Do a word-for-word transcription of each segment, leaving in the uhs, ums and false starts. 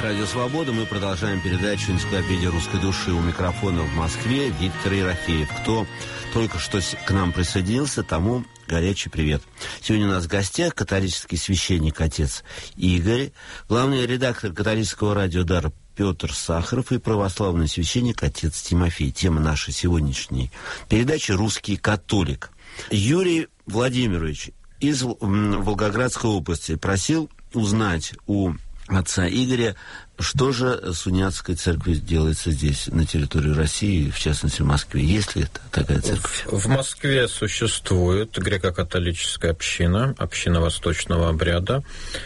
Радио Свобода. Мы продолжаем передачу «Энциклопедия русской души». У микрофона в Москве Виктор Ерофеев. Кто только что к нам присоединился, тому горячий привет. Сегодня у нас в гостях католический священник отец Игорь, главный редактор католического радио «Дар» Петр Сахаров и православный священник отец Тимофей. Тема нашей сегодняшней передачи «Русский католик». Юрий Владимирович из Волгоградской области просил узнать у отца Игоря, что же с униатской церковью делается здесь, на территории России, в частности, в Москве? Есть ли это такая церковь? В, в Москве существует греко-католическая община, община восточного обряда,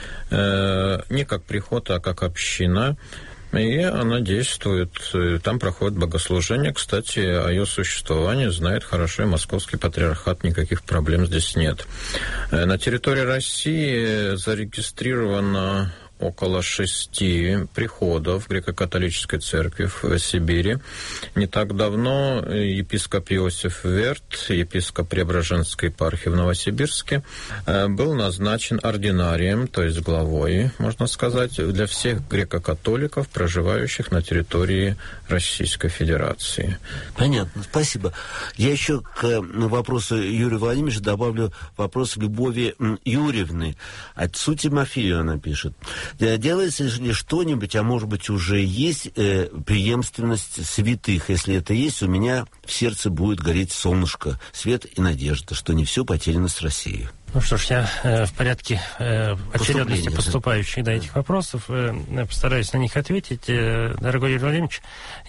э, не как приход, а как община. И она действует, там проходит богослужение. Кстати, о ее существовании знает хорошо и Московский патриархат, никаких проблем здесь нет. На территории России зарегистрировано около шести приходов греко-католической церкви в Сибири. Не так давно епископ Иосиф Верт, епископ Преображенской епархии в Новосибирске, был назначен ординарием, то есть главой, можно сказать, для всех греко-католиков, проживающих на территории Российской Федерации. Понятно, спасибо. Я еще к вопросу Юрия Владимировича добавлю вопрос Любови Юрьевны. Отцу Тимофею она пишет. Делается ли что-нибудь, а может быть уже есть э, преемственность святых? Если это есть, у меня в сердце будет гореть солнышко, свет и надежда, что не все потеряно с Россией. Ну что ж, я э, в порядке э, очередности поступающих до этих вопросов э, постараюсь на них ответить. Э, дорогой Юрий Владимирович,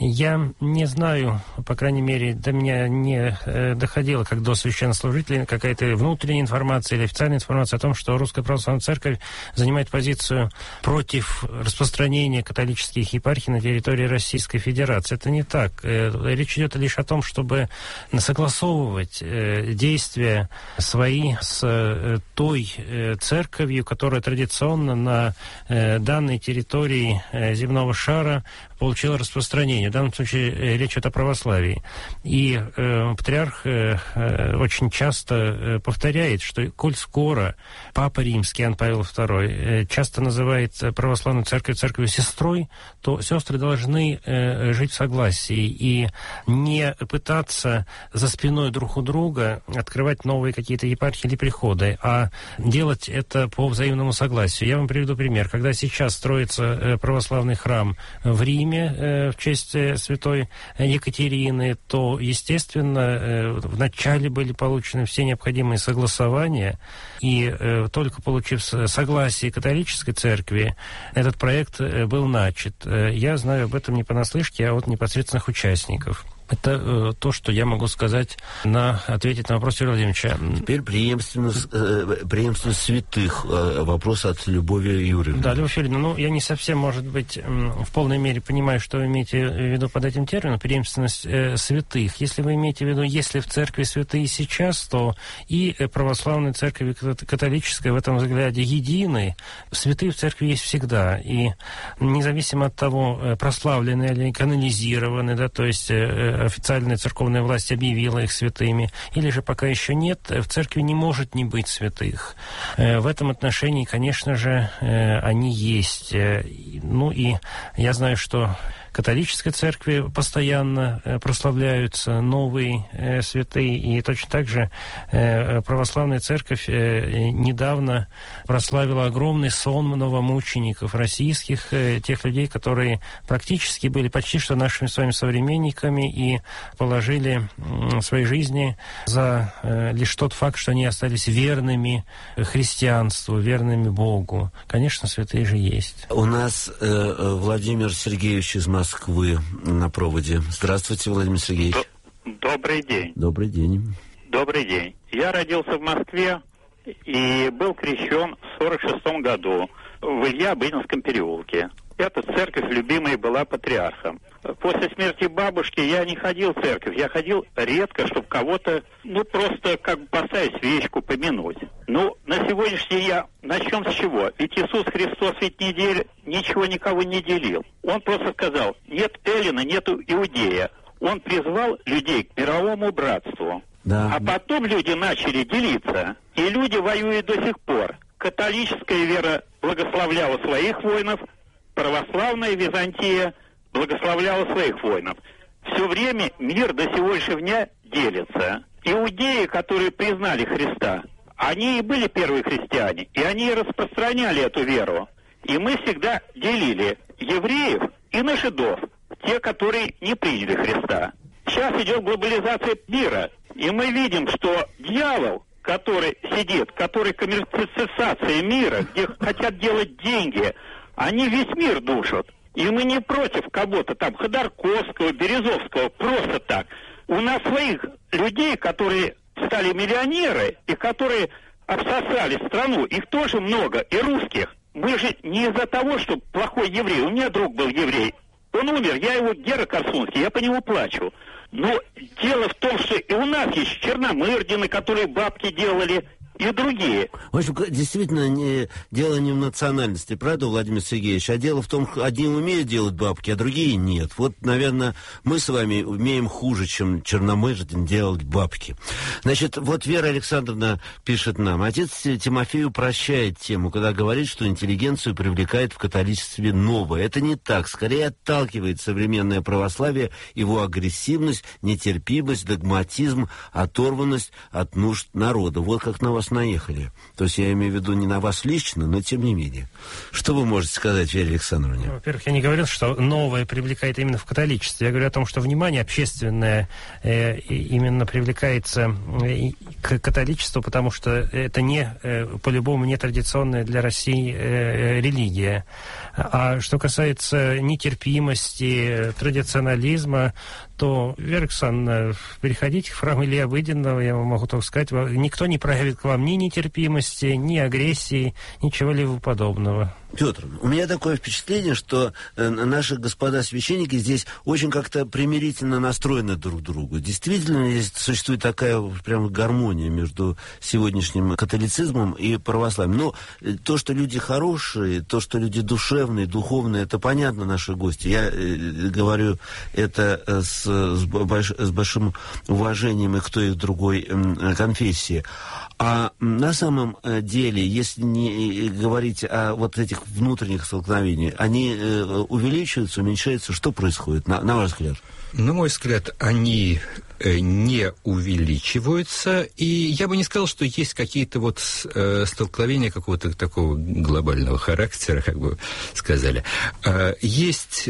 я не знаю, по крайней мере, до меня не э, доходило, как до священнослужителей, какая-то внутренняя информация или официальная информация о том, что Русская Православная Церковь занимает позицию против распространения католических епархий на территории Российской Федерации. Это не так. Э, речь идет лишь о том, чтобы согласовывать э, действия свои с той э, церковью, которая традиционно на э, данной территории э, земного шара получила распространение. В данном случае э, речь идет о православии. И э, патриарх э, э, очень часто э, повторяет, что коль скоро Папа Римский Иоанн Павел второй э, часто называет православную церковь церковью сестрой, то сестры должны э, жить в согласии и не пытаться за спиной друг у друга открывать новые какие-то епархии или приходы, а делать это по взаимному согласию. Я вам приведу пример. Когда сейчас строится православный храм в Риме в честь святой Екатерины, то, естественно, вначале были получены все необходимые согласования, и только получив согласие католической церкви, этот проект был начат. Я знаю об этом не понаслышке, а от непосредственных участников. Это э, то, что я могу сказать, на ответить на вопрос Юрия Владимировича. Теперь преемственность, э, преемственность святых. Э, вопрос от Любови Юрьевны. Да, Любовь Юрьевна, ну, я не совсем, может быть, э, в полной мере понимаю, что вы имеете в виду под этим термином, преемственность э, святых. Если вы имеете в виду, если в церкви святые сейчас, то и православная церковь, и католическая в этом взгляде едины. Святые в церкви есть всегда. И независимо от того, прославлены или канонизированы, да, то есть э, официальная церковная власть объявила их святыми, или же пока еще нет, в церкви не может не быть святых. В этом отношении, конечно же, они есть. Ну и я знаю, что в католической церкви постоянно прославляются новые святые, и точно так же православная церковь недавно прославила огромный сон новомучеников российских, тех людей, которые практически были почти что нашими с вами современниками и положили свои жизни за лишь тот факт, что они остались верными христианству, верными Богу. Конечно, святые же есть. У нас э, Владимир Сергеевич из Москвы на проводе. Здравствуйте, Владимир Сергеевич. Добрый день. Добрый день. Добрый день. Я родился в Москве и был крещен в сорок шестом году в Илья-Бринском переулке. Эта церковь любимая была патриархом. После смерти бабушки я не ходил в церковь. Я ходил редко, чтобы кого-то, ну, просто как бы поставить свечку, помянуть. Ну, на сегодняшний день я начнем с чего? Ведь Иисус Христос ведь не дел... ничего никого не делил. Он просто сказал, нет эллина, нет иудея. Он призвал людей к мировому братству. Да. А потом люди начали делиться. И люди воюют до сих пор. Католическая вера благословляла своих воинов, православная Византия благословляла своих воинов. Все время мир до сегодняшнего дня делится. Иудеи, которые признали Христа, они и были первые христиане, и они и распространяли эту веру. И мы всегда делили евреев и на жидов, те, которые не приняли Христа. Сейчас идет глобализация мира, и мы видим, что дьявол, который сидит, который коммерциализация мира, где хотят делать деньги, они весь мир душат. И мы не против кого-то там, Ходорковского, Березовского, просто так. У нас своих людей, которые стали миллионеры и которые обсосали страну, их тоже много, и русских. Мы же не из-за того, что плохой еврей. У меня друг был еврей. Он умер, я его, Гера Корсунский, я по нему плачу. Но дело в том, что и у нас есть черномырдины, которые бабки делали, и другие. В общем, действительно, не, дело не в национальности, правда, Владимир Сергеевич? А дело в том, что одни умеют делать бабки, а другие нет. Вот, наверное, мы с вами умеем хуже, чем черномырдин делать бабки. Значит, вот Вера Александровна пишет нам. Отец Тимофей упрощает тему, когда говорит, что интеллигенцию привлекает в католичестве новое. Это не так. Скорее отталкивает современное православие его агрессивность, нетерпимость, догматизм, оторванность от нужд народа. Вот как на вас наехали. То есть я имею в виду не на вас лично, но тем не менее. Что вы можете сказать, Вере Александровне? Во-первых, я не говорил, что новое привлекает именно в католичестве. Я говорю о том, что внимание общественное э, именно привлекается э, к католичеству, потому что это не, э, по-любому, не традиционная для России э, религия. А что касается нетерпимости, традиционализма, то, Вера Александровна, переходите в храм Ильи Обыденного, я вам могу только сказать, никто не проявит к вам ни нетерпимости, ни агрессии, ничего-либо подобного. Петр, у меня такое впечатление, что э, наши господа священники здесь очень как-то примирительно настроены друг к другу. Действительно, здесь существует такая прям гармония между сегодняшним католицизмом и православием. Но э, то, что люди хорошие, то, что люди душевные, духовные, это понятно, наши гости. Я э, говорю это с, с, больш, с большим уважением и к той, и к другой э, конфессии. А на самом деле, если не говорить о вот этих внутренних столкновениях, они э, увеличиваются, уменьшаются? Что происходит, на, на ваш взгляд? На мой взгляд, они э, не увеличиваются, и я бы не сказал, что есть какие-то вот э, столкновения какого-то такого глобального характера, как бы сказали. Э, есть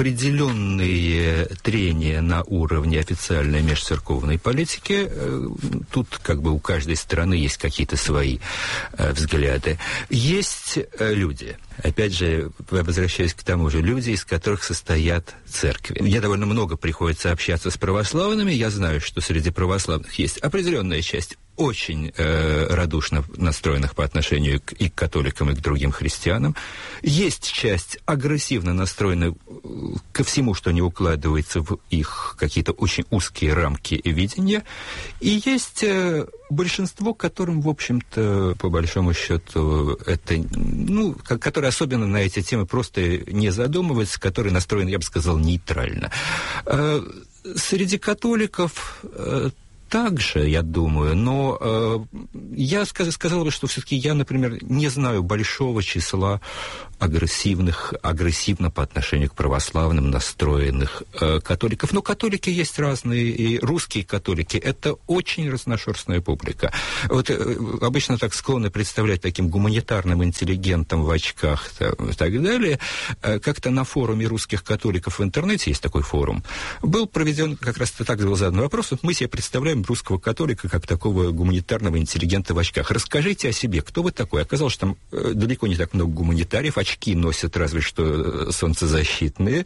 определенные трения на уровне официальной межцерковной политики. Э, тут как бы у каждой страны есть какие-то свои э, взгляды. Есть э, люди, опять же, возвращаясь к тому же, люди, из которых состоят церкви. Я довольно много приходится общаться с православными. Я знаю, что среди православных есть определенная часть очень э, радушно настроенных по отношению к, и к католикам, и к другим христианам. Есть часть агрессивно настроенных ко всему, что не укладывается в их какие-то очень узкие рамки видения. И есть э, большинство, которым, в общем-то, по большому счету, это, ну, которые особенно на эти темы просто не задумываются, которые настроены, я бы сказал, нейтрально. Э, среди католиков э, также, я думаю, но э, я сказ, сказал бы, что все-таки я, например, не знаю большого числа агрессивных, агрессивно по отношению к православным настроенных э, католиков. Но католики есть разные, и русские католики – это очень разношерстная публика. Вот э, обычно так склонны представлять таким гуманитарным интеллигентом в очках там, и так далее. Э, как-то на форуме русских католиков в интернете, есть такой форум, был проведен, как раз так был задан вопрос, мы себе представляем русского католика как такого гуманитарного интеллигента в очках. Расскажите о себе, кто вы такой? Оказалось, что там э, далеко не так много гуманитариев, очки носят разве что солнцезащитные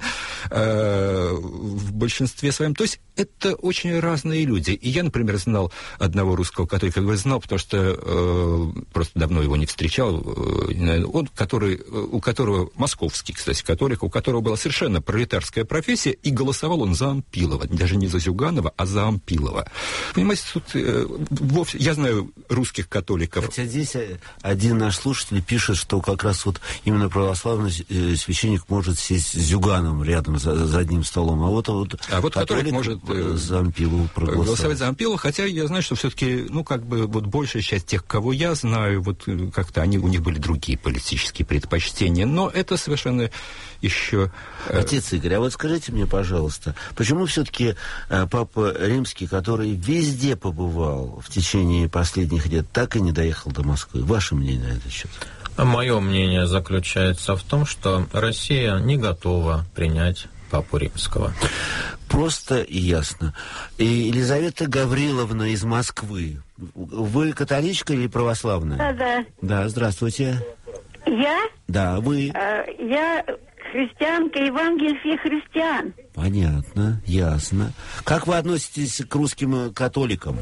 э, в большинстве своем. То есть это очень разные люди. И я, например, знал одного русского католика, я знал, потому что э, просто давно его не встречал, э, он, который, у которого, московский, кстати, католик, у которого была совершенно пролетарская профессия, и голосовал он за Ампилова, даже не за Зюганова, а за Ампилова. Понимаете, тут э, вовсе... Я знаю русских католиков. Хотя здесь один наш слушатель пишет, что как раз вот именно православный священник может сесть с Зюганом рядом за, за одним столом, а вот, вот, а вот католик, католик может э, за Ампилову проголосовать. Голосовать за Ампилову, хотя я знаю, что все-таки, ну, как бы, вот большая часть тех, кого я знаю, вот как-то они, у них были другие политические предпочтения, но это совершенно еще... Э... Отец Игорь, а вот скажите мне, пожалуйста, почему все-таки э, Папа Римский, который везде побывал в течение последних лет, так и не доехал до Москвы? Ваше мнение на этот счет? Мое мнение заключается в том, что Россия не готова принять Папу Римского. Просто и ясно. И Елизавета Гавриловна из Москвы. Вы католичка или православная? Да, да. Да, здравствуйте. Я? Да, вы. Э, я христианка, евангельских христиан. Понятно, ясно. Как вы относитесь к русским католикам?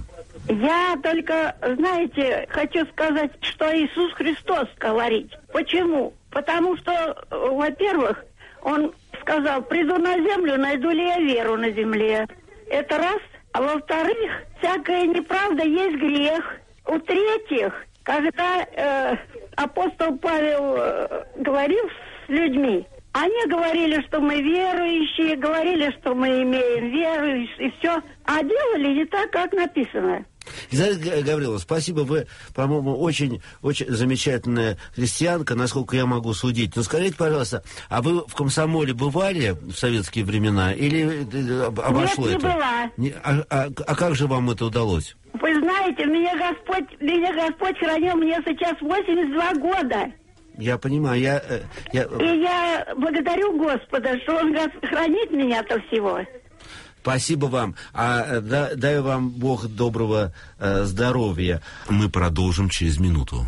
Я только, знаете, хочу сказать, что Иисус Христос говорит. Почему? Потому что, во-первых, Он сказал: приду на землю, найду ли я веру на земле. Это раз. А во-вторых, всякая неправда есть грех. В-третьих, когда э, апостол Павел э, говорил с людьми, они говорили, что мы верующие, говорили, что мы имеем веру и, и все, а делали не так, как написано. Елизавета Гавриловна, спасибо, вы, по-моему, очень, очень замечательная христианка, насколько я могу судить. Но скажите, пожалуйста, а вы в комсомоле бывали в советские времена или обошло Нет, не это? была. Не, а, а, а как же вам это удалось? Вы знаете, меня Господь, меня Господь хранил, мне сейчас восемьдесят два года. Я понимаю, я, я... И я благодарю Господа, что Он хранит меня от всего. Спасибо вам. А да, дай вам Бог доброго э, здоровья. Мы продолжим через минуту.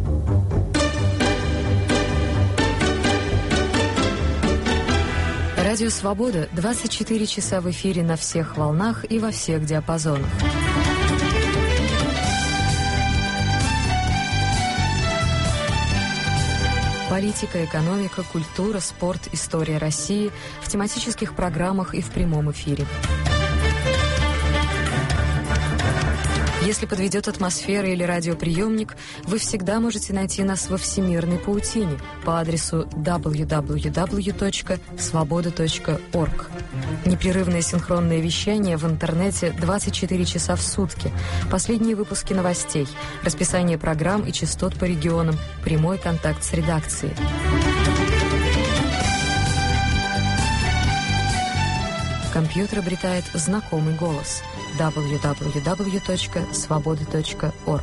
Радио «Свобода» двадцать четыре часа в эфире на всех волнах и во всех диапазонах. Политика, экономика, культура, спорт, история России в тематических программах и в прямом эфире. Если подведет атмосфера или радиоприемник, вы всегда можете найти нас во всемирной паутине по адресу дабл ю дабл ю дабл ю точка свобода точка орг. Непрерывное синхронное вещание в интернете двадцать четыре часа в сутки. Последние выпуски новостей, расписание программ и частот по регионам, прямой контакт с редакцией. Компьютер обретает знакомый голос. дабл ю дабл ю дабл ю точка свобода точка орг.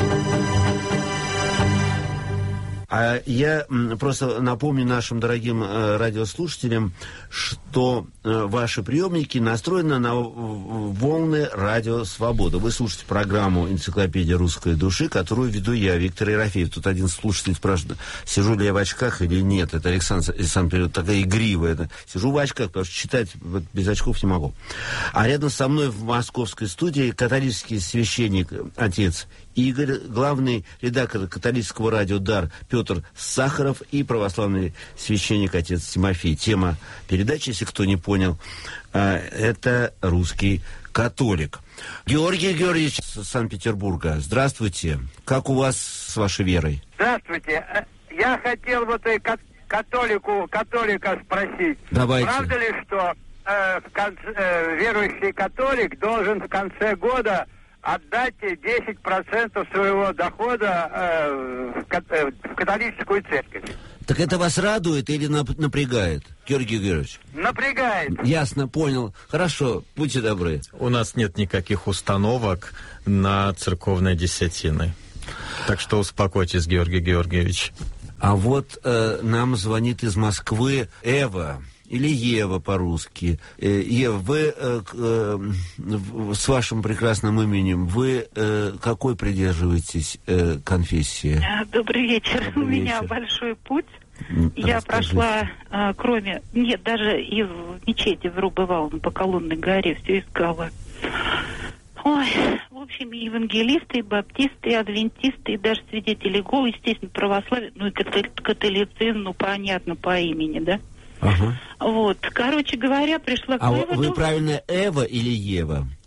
А я просто напомню нашим дорогим э, радиослушателям, что э, ваши приемники настроены на волны радио «Свобода». Вы слушаете программу «Энциклопедия русской души», которую веду я, Виктор Ерофеев. Тут один слушатель спрашивает, сижу ли я в очках или нет. Это Александр Александр такая игривая. Это, сижу в очках, потому что читать вот, без очков не могу. А рядом со мной в московской студии католический священник, отец Игорь, главный редактор католического радио «Дар» Петр Сахаров и православный священник отец Тимофей. Тема передачи, если кто не понял, это русский католик. Георгий Георгиевич из Санкт-Петербурга, здравствуйте. Как у вас с вашей верой? Здравствуйте. Я хотел вот и католику, католика спросить. Давайте. Правда ли, что э, в конце, э, верующий католик должен в конце года отдать десять процентов своего дохода э, в католическую церковь? Так это вас радует или напрягает, Георгий Георгиевич? Напрягает. Ясно, понял. Хорошо, будьте добры. У нас нет никаких установок на церковной десятины. Так что успокойтесь, Георгий Георгиевич. А вот э, нам звонит из Москвы Эва. Или Ева по-русски. Ева, вы э, э, с вашим прекрасным именем, вы э, какой придерживаетесь э, конфессии? Добрый вечер. Добрый У меня вечер. большой путь. Расскажите. Я прошла, а, кроме... Нет, даже и в мечети вру бывала, по Колонной горе, все искала. Ой, в общем, и евангелисты, и баптисты, и адвентисты, и даже свидетели Иеговы, естественно, православие, ну и католицизм, ну понятно, по имени, да? Ага. Вот, короче говоря, пришла к а выводу... вы правильно Эва или Ева?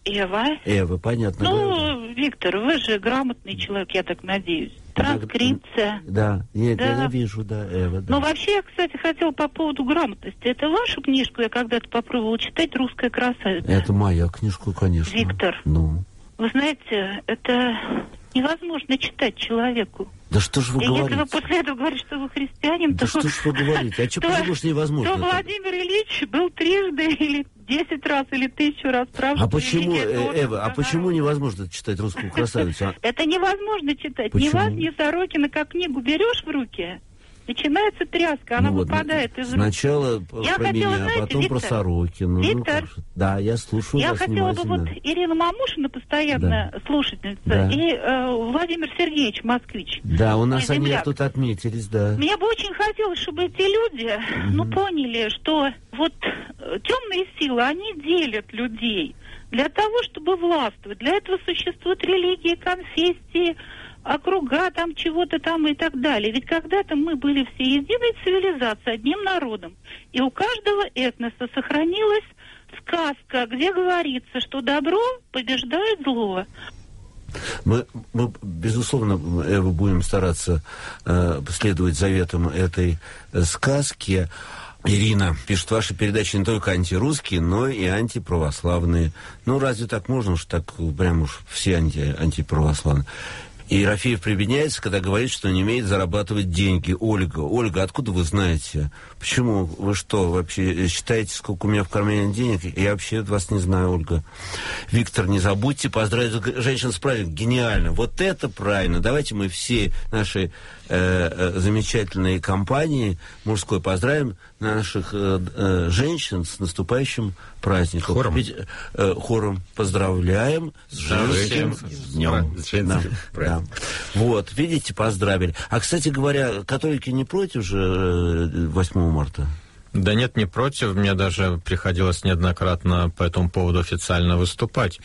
Эва. Эва, понятно. Ну, да. Виктор, вы же грамотный человек, я так надеюсь. Транскрипция. Да, нет, да. я вижу, да, Эва. Да. Ну, вообще, я, кстати, хотела по поводу грамотности. Это вашу книжку я когда-то попробовала читать «Русская красавица». Это моя книжка, конечно. Виктор, ну. вы знаете, это невозможно читать человеку. Да что ж вы и говорите? Если вы после этого говорите, что вы христианин, да то... что ж вы говорите? А что, почему ж невозможно? То Владимир Ильич был трижды или десять раз, или тысячу раз прав. А почему, Эва, а почему невозможно читать «Русскую красавицу»? Это невозможно читать. Ни вас, ни Сорокина, как книгу берешь в руки... Начинается тряска, она ну, выпадает вот, из рук. Сначала я про хотела, меня, знаете, а потом Виктор, про Сорокина. Виктор, ну, да, я слушаю я вас хотела бы вот Ирина Мамушина, постоянно да. слушательница, да. и э, Владимир Сергеевич, москвич. Да, у нас они тут отметились, да. Мне бы очень хотелось, чтобы эти люди, mm-hmm. ну, поняли, что вот темные силы, они делят людей для того, чтобы властвовать. Для этого существуют религии, конфессии, округа там чего-то там и так далее. Ведь когда-то мы были все единой цивилизацией, одним народом. И у каждого этноса сохранилась сказка, где говорится, что добро побеждает зло. Мы, мы безусловно, Эва, будем стараться э, следовать заветам этой э, сказки. Ирина пишет, ваши передачи не только антирусские, но и антиправославные. Ну, разве так можно, что так прям уж все анти, антиправославные? И Ерофеев прибедняется, когда говорит, что не умеет зарабатывать деньги. Ольга, Ольга, откуда вы знаете? Почему? Вы что, вообще считаете, сколько у меня в кармане денег? Я вообще вас не знаю, Ольга. Виктор, не забудьте поздравить женщин с праздником. Гениально. Вот это правильно. Давайте мы все наши э, э, замечательные компании мужской поздравим наших э, э, женщин с наступающим праздником. Хором. Ведь, э, хором поздравляем с женским днем. Да, да. Вот, видите, поздравили. А, кстати говоря, католики не против же восьмого марта? Да нет, не против. Мне даже приходилось неоднократно по этому поводу официально выступать.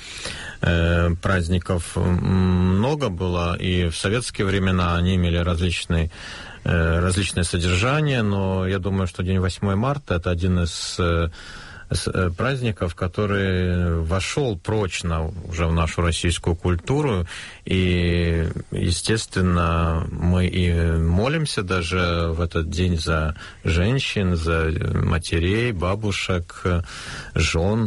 Э, праздников много было, и в советские времена они имели различные, э, различные содержания, но я думаю, что день восьмого марта – это один из... Э, праздников, который вошел прочно уже в нашу российскую культуру, и, естественно, мы и молимся даже в этот день за женщин, за матерей, бабушек, жен,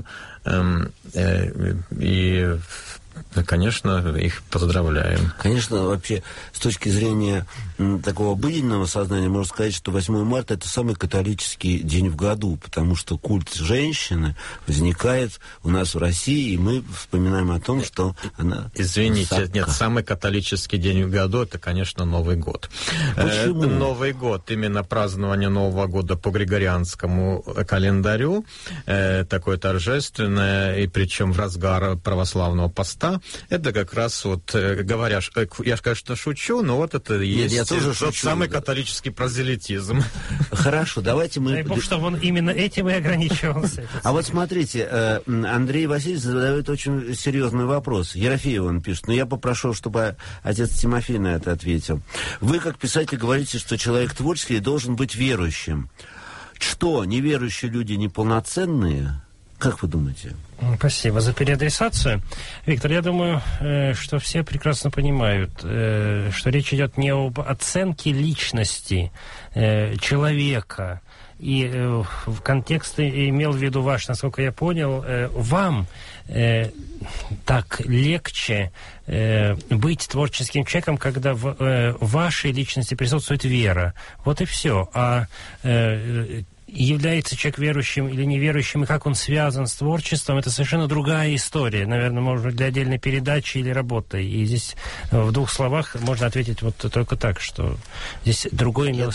и, конечно, их поздравляем. Конечно, вообще, с точки зрения м, такого обыденного сознания, можно сказать, что восьмого марта – это самый католический день в году, потому что культ женщины возникает у нас в России, и мы вспоминаем о том, что она... Извините, сакка. Нет, самый католический день в году – это, конечно, Новый год. Почему? Э, Новый год, именно празднование Нового года по григорианскому календарю, э, такое торжественное, и причем в разгар православного поста. Это как раз вот, говоря, я, конечно, шучу, но вот это и есть я тоже тот шучу, самый да. католический прозелитизм. Хорошо, давайте мы... Дай бог, чтобы он именно этим и ограничивался. А вот смотрите, Андрей Васильевич задает очень серьезный вопрос. Ерофеев он пишет, но я попрошу, чтобы отец Тимофей на это ответил. Вы, как писатель, говорите, что человек творческий должен быть верующим. Что, неверующие люди неполноценные? Как вы думаете? Спасибо за переадресацию. Виктор, я думаю, что все прекрасно понимают, что речь идет не об оценке личности человека. И в контексте имел в виду ваш, насколько я понял, вам так легче быть творческим человеком, когда в вашей личности присутствует вера. Вот и все. А является человек верующим или неверующим, и как он связан с творчеством, это совершенно другая история. Наверное, может быть, для отдельной передачи или работы. И здесь в двух словах можно ответить вот только так, что здесь другое имелось